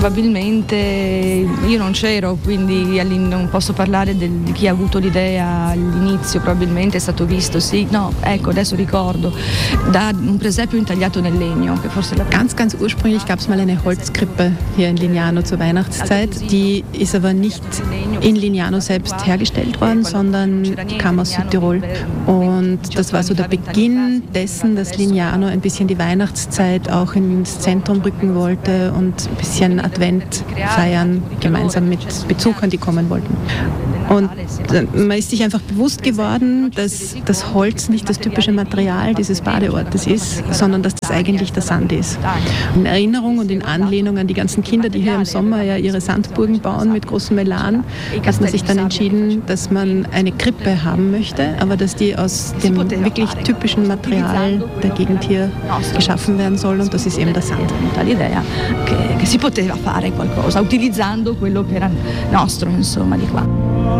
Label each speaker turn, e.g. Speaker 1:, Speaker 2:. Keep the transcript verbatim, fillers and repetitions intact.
Speaker 1: Probabilmente io non c'ero, quindi non posso parlare del, di chi ha avuto l'idea all'inizio, probabilmente è stato visto, sì, no, ecco, adesso ricordo, da un presepio intagliato nel legno, che forse la...
Speaker 2: Ganz, ganz ursprünglich gab es mal eine Holzkrippe hier in Lignano zur Weihnachtszeit, die ist aber nicht in Lignano selbst hergestellt worden, sondern kam aus Südtirol. Und das war so der Beginn dessen, dass Lignano ein bisschen die Weihnachtszeit auch ins Zentrum rücken wollte und ein bisschen Advent feiern, gemeinsam mit Besuchern, die kommen wollten. Und man ist sich einfach bewusst geworden, dass das Holz nicht das typische Material dieses Badeortes ist, sondern dass das eigentlich der Sand ist. In Erinnerung und in Anlehnung an die ganzen Kinder, die hier im Sommer ja ihre Sandburgen bauen mit großem Elan, hat man sich dann entschieden, dass man eine Krippe haben möchte, aber dass die aus dem wirklich typischen Material der Gegend hier geschaffen werden soll, und das ist eben der Sand.
Speaker 1: L'idea che, che si poteva fare qualcosa utilizzando quello che era nostro, insomma, di qua.